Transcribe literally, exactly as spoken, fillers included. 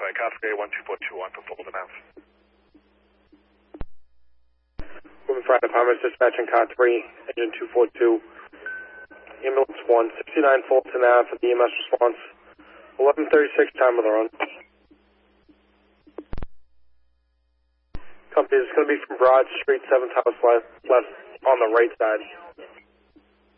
by car three one two four two one for full demand. Moving fire department, dispatching car three, engine two four two, ambulance one, sixty-nine Fulton Ave for the E M S response, eleven thirty-six time of the run. Company is going to be from Broad Street, seventh house left, left on the right side.